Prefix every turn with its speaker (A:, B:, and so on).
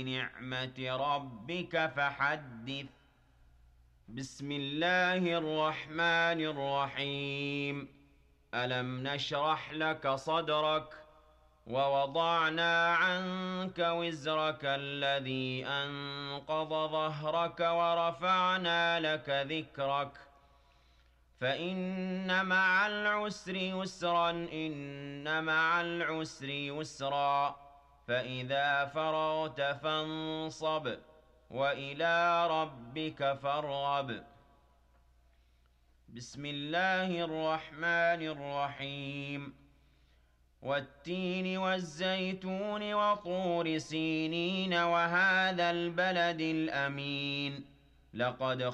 A: نِعْمَةِ رَبِّكَ فَحَدِّثْ. بسم الله الرحمن الرحيم. ألم نشرح لك صدرك ووضعنا عنك وزرك الذي أنقض ظهرك ورفعنا لك ذكرك فإن مع العسر يسرا إن مع العسر يسرا فإذا فرغت فانصب وإلى ربك فارغب. بسم الله الرحمن الرحيم. والتين والزيتون وطور سينين وهذا البلد الأمين لقد